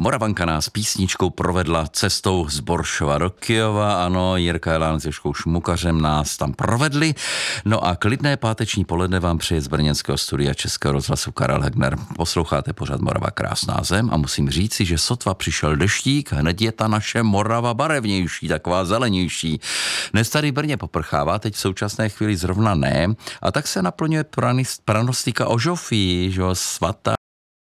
Moravanka nás písničkou provedla cestou z Boršova do Kyjova, ano, Jirka Jelán s Jožkou Šmukařem nás tam provedli. No a klidné páteční poledne vám přeje z brněnského studia Českého rozhlasu Karel Hegner. Posloucháte pořad Morava krásná zem a musím říci, že sotva přišel deštík, hned je ta naše Morava barevnější, taková zelenější. Dnes tady Brně poprchává, teď v současné chvíli zrovna ne, a tak se naplňuje pranostika o Žofii, že svatá.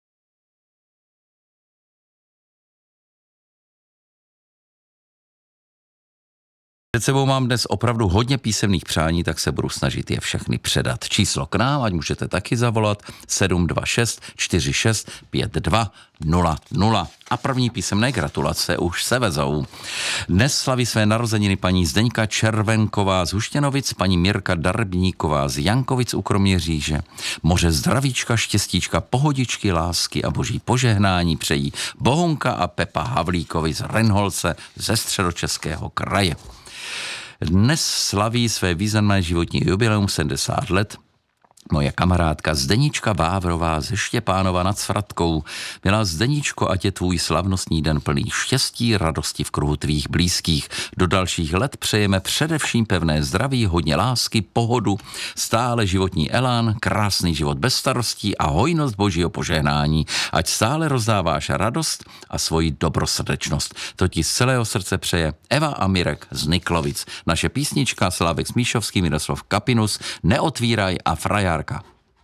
Před sebou mám dnes opravdu hodně písemných přání, tak se budu snažit je všechny předat. Číslo k nám, ať můžete taky zavolat 726 46 52 00. A první písemné gratulace už se vezou. Dnes slaví své narozeniny paní Zdeňka Červenková z Huštěnovic, paní Mirka Darbníková z Jankovic u Kroměříže. Moře zdravíčka, štěstíčka, pohodičky, lásky a boží požehnání přejí Bohunka a Pepa Havlíkovi z Renholce ze Středočeského kraje. Dnes slaví své významné životní jubileum 70 let moje kamarádka Zdenička Vávrová ze Štěpánova nad Svratkou. Milá Zdeničko, ať je tvůj slavnostní den plný štěstí, radosti v kruhu tvých blízkých. Do dalších let přejeme především pevné zdraví, hodně lásky, pohodu, stále životní elán, krásný život bez starostí a hojnost božího požehnání. Ať stále rozdáváš radost a svoji dobrosrdečnost. To ti z celého srdce přeje Eva a Mirek z Niklovic. Naše písnička Slávek Smíšovský, Miroslav Kapinus, Neotvíraj a Frajarka.